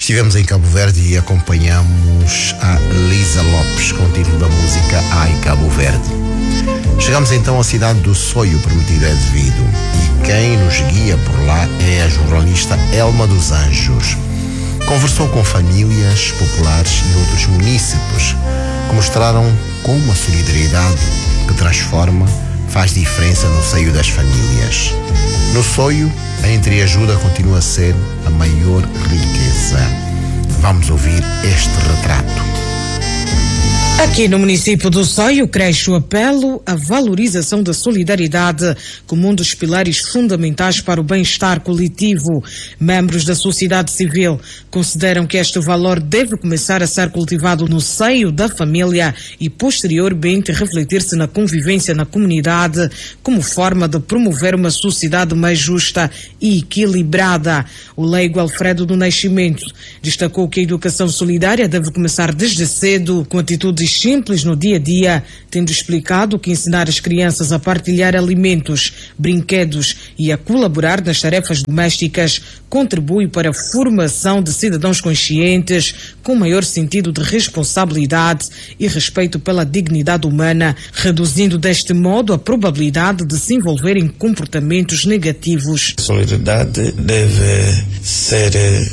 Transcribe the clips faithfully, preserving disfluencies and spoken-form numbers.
Estivemos em Cabo Verde e acompanhamos a Lisa Lopes com o título da música Ai Cabo Verde. Chegamos então à cidade do Soio, prometido é devido, e quem nos guia por lá é a jornalista Elma dos Anjos. Conversou com famílias populares e outros munícipes que mostraram como a solidariedade que transforma faz diferença no seio das famílias. No Soio, a entreajuda continua a ser a maior riqueza. Vamos ouvir este retrato. Aqui no município do Soio cresce o apelo à valorização da solidariedade como um dos pilares fundamentais para o bem-estar coletivo. Membros da sociedade civil consideram que este valor deve começar a ser cultivado no seio da família e posteriormente refletir-se na convivência na comunidade como forma de promover uma sociedade mais justa e equilibrada. O leigo Alfredo do Nascimento destacou que a educação solidária deve começar desde cedo com atitudes simples no dia a dia, tendo explicado que ensinar as crianças a partilhar alimentos, brinquedos e a colaborar nas tarefas domésticas contribui para a formação de cidadãos conscientes, com maior sentido de responsabilidade e respeito pela dignidade humana, reduzindo deste modo a probabilidade de se envolver em comportamentos negativos. A solidariedade deve ser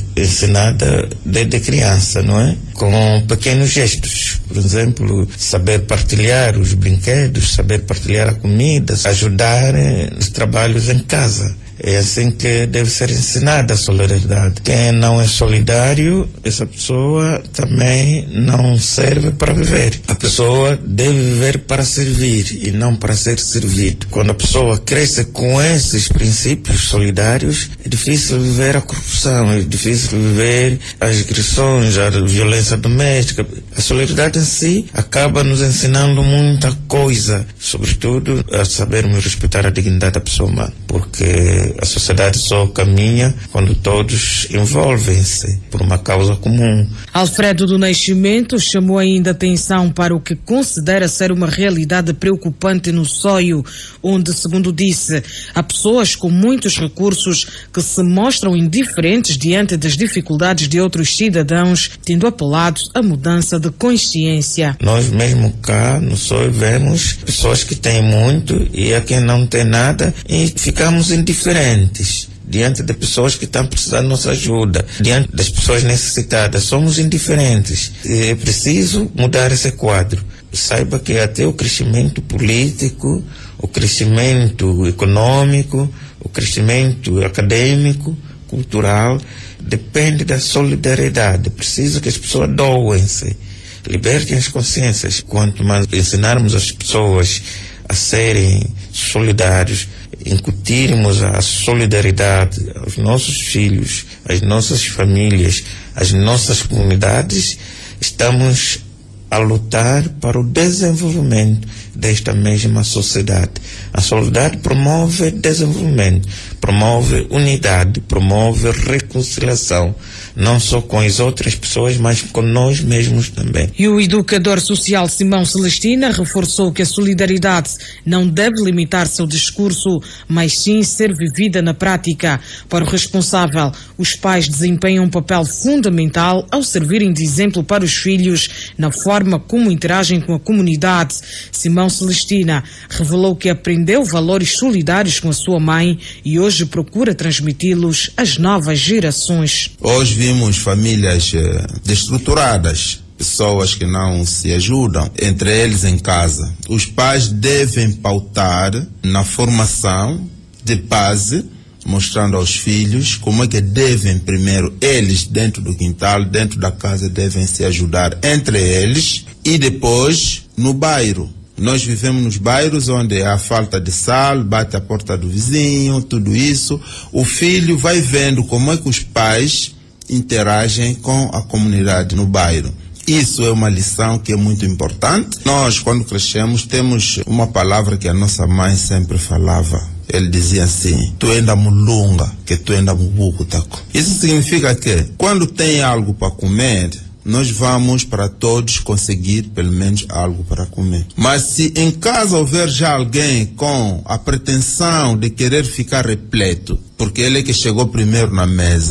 ensinada desde criança, não é? Com pequenos gestos. Por exemplo, saber partilhar os brinquedos, saber partilhar a comida, ajudar nos trabalhos em casa. É assim que deve ser ensinada a solidariedade. Quem não é solidário, essa pessoa também não serve para viver. A pessoa deve viver para servir e não para ser servido. Quando a pessoa cresce com esses princípios solidários, é difícil viver a corrupção, é difícil viver as agressões, a violência doméstica. A solidariedade em si acaba nos ensinando muita coisa, sobretudo a sabermos respeitar a dignidade da pessoa humana, porque a sociedade só caminha quando todos envolvem-se por uma causa comum. Alfredo do Nascimento chamou ainda atenção para o que considera ser uma realidade preocupante no Soio, onde, segundo disse, há pessoas com muitos recursos que se mostram indiferentes diante das dificuldades de outros cidadãos, tendo apelado à mudança de consciência. Nós mesmo cá no Soio vemos pessoas que têm muito e a quem não tem nada e ficamos indiferentes diante de pessoas que estão precisando de nossa ajuda, diante das pessoas necessitadas. Somos indiferentes. É preciso mudar esse quadro. Saiba que até o crescimento político, o crescimento econômico, o crescimento acadêmico, cultural, depende da solidariedade. Precisa que as pessoas doem-se, libertem as consciências. Quanto mais ensinarmos as pessoas a serem solidários, incutirmos a solidariedade aos nossos filhos, às nossas famílias, às nossas comunidades, estamos a lutar para o desenvolvimento desta mesma sociedade. A solidariedade promove desenvolvimento, promove unidade, promove reconciliação, não só com as outras pessoas, mas com nós mesmos também. E o educador social Simão Celestina reforçou que a solidariedade não deve limitar-se ao discurso, mas sim ser vivida na prática. Para o responsável, os pais desempenham um papel fundamental ao servirem de exemplo para os filhos na forma como interagem com a comunidade. Simão Celestina revelou que aprendeu valores solidários com a sua mãe e hoje procura transmiti-los às novas gerações. Hoje vimos famílias eh, destruturadas, pessoas que não se ajudam entre eles em casa. Os pais devem pautar na formação de base, mostrando aos filhos como é que devem primeiro eles dentro do quintal, dentro da casa, devem se ajudar entre eles e depois no bairro. Nós vivemos nos bairros onde há falta de sal, bate a porta do vizinho, tudo isso. O filho vai vendo como é que os pais interagem com a comunidade no bairro. Isso é uma lição que é muito importante. Nós, quando crescemos, temos uma palavra que a nossa mãe sempre falava. Ele dizia assim: tu anda mulunga, que tu anda mubucutaco. Isso significa que quando tem algo para comer, nós vamos para todos conseguir pelo menos algo para comer. Mas se em casa houver já alguém com a pretensão de querer ficar repleto, porque ele é que chegou primeiro na mesa,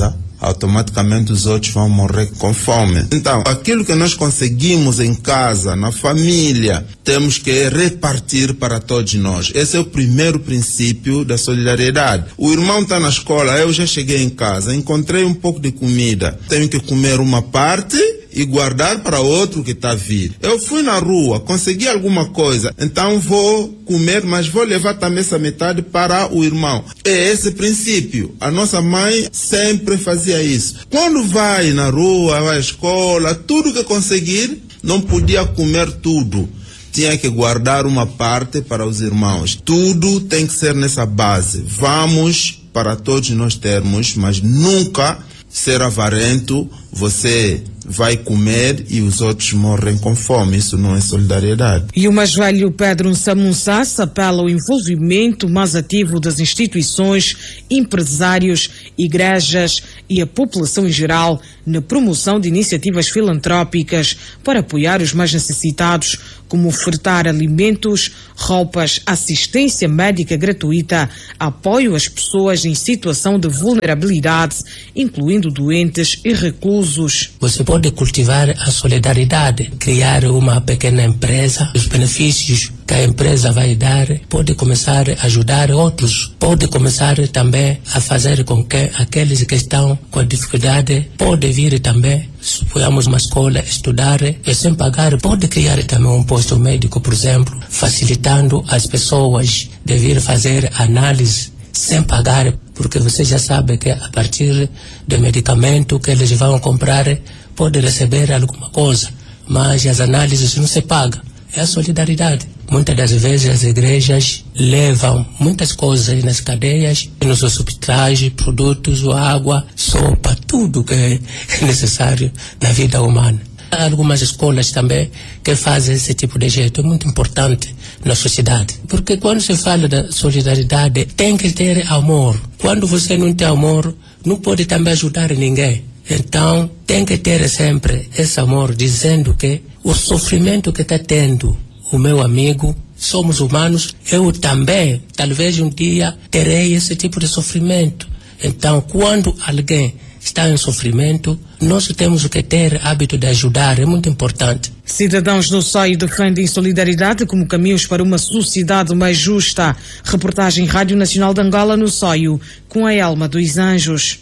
automaticamente os outros vão morrer com fome. Então, aquilo que nós conseguimos em casa, na família, temos que repartir para todos nós. Esse é o primeiro princípio da solidariedade. O irmão está na escola, eu já cheguei em casa, encontrei um pouco de comida, tenho que comer uma parte e guardar para outro que está a vir. Eu fui na rua, consegui alguma coisa, então vou comer, mas vou levar também essa metade para o irmão. É esse princípio. A nossa mãe sempre fazia isso. Quando vai na rua, vai à escola, tudo que conseguir, não podia comer tudo. Tinha que guardar uma parte para os irmãos. Tudo tem que ser nessa base. Vamos para todos nós termos, mas nunca ser avarento. Você vai comer e os outros morrem com fome. Isso não é solidariedade. E o mais velho Pedro Nsamunsas apela ao envolvimento mais ativo das instituições, empresários, igrejas e a população em geral na promoção de iniciativas filantrópicas para apoiar os mais necessitados, como ofertar alimentos, roupas, assistência médica gratuita, apoio às pessoas em situação de vulnerabilidade, incluindo doentes e reclusos. Você pode cultivar a solidariedade, criar uma pequena empresa, os benefícios que a empresa vai dar, pode começar a ajudar outros, pode começar também a fazer com que aqueles que estão com dificuldade, pode vir também, suponhamos uma escola, estudar e sem pagar, pode criar também um posto médico, por exemplo, facilitando as pessoas de vir fazer análise sem pagar, porque você já sabe que a partir do medicamento que eles vão comprar, pode receber alguma coisa, mas as análises não se pagam. É a solidariedade. Muitas das vezes as igrejas levam muitas coisas nas cadeias, nos hospitais, produtos, água, sopa, tudo que é necessário na vida humana. Há algumas escolas também que fazem esse tipo de jeito. É muito importante na sociedade. Porque quando se fala da solidariedade, tem que ter amor. Quando você não tem amor, não pode também ajudar ninguém. Então, tem que ter sempre esse amor, dizendo que o sofrimento que está tendo o meu amigo, somos humanos, eu também, talvez um dia, terei esse tipo de sofrimento. Então, quando alguém está em sofrimento, nós temos que ter hábito de ajudar, é muito importante. Cidadãos do Soio defendem solidariedade como caminhos para uma sociedade mais justa. Reportagem Rádio Nacional de Angola no Soio, com a Elma dos Anjos.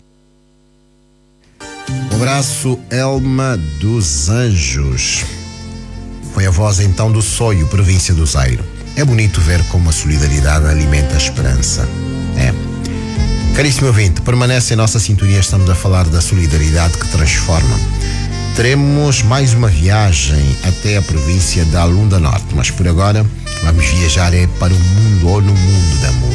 Um abraço, Elma dos Anjos. Foi a voz então do Soio, província do Zaire. É bonito ver como a solidariedade alimenta a esperança. É. Caríssimo ouvinte, permanece em nossa sintonia, estamos a falar da solidariedade que transforma. Teremos mais uma viagem até a província da Lunda Norte, mas por agora vamos viajar é para o mundo ou no mundo da música.